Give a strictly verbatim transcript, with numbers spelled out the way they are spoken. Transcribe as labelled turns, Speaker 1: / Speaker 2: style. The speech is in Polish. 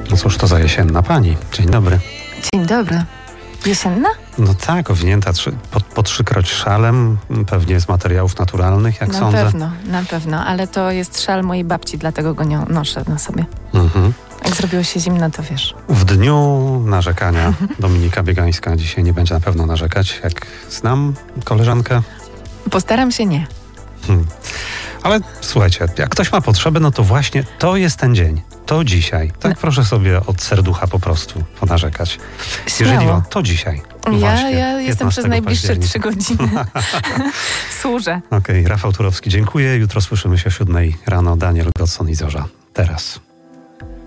Speaker 1: No cóż to za jesienna pani. Dzień dobry.
Speaker 2: Dzień dobry. Jesienna?
Speaker 1: No tak, owinięta trzy, po, po trzykroć szalem, pewnie z materiałów naturalnych, jak
Speaker 2: na
Speaker 1: sądzę.
Speaker 2: Na pewno, na pewno, ale to jest szal mojej babci, dlatego go nie noszę na sobie.
Speaker 1: Mhm.
Speaker 2: Jak zrobiło się zimno, to wiesz.
Speaker 1: W dniu narzekania Dominika Biegańska dzisiaj nie będzie na pewno narzekać, jak znam koleżankę.
Speaker 2: Postaram się nie.
Speaker 1: Hmm. Ale słuchajcie, jak ktoś ma potrzebę, no to właśnie to jest ten dzień. To dzisiaj. Tak no. Proszę sobie od serducha po prostu ponarzekać.
Speaker 2: Śmiało.
Speaker 1: Jeżeli wam to dzisiaj.
Speaker 2: Ja,
Speaker 1: właśnie,
Speaker 2: ja jestem przez najbliższe trzy godziny. Służę.
Speaker 1: Okej, okay, Rafał Turowski, dziękuję. Jutro słyszymy się o siódmej rano. Daniel Godson i Zorza. Teraz.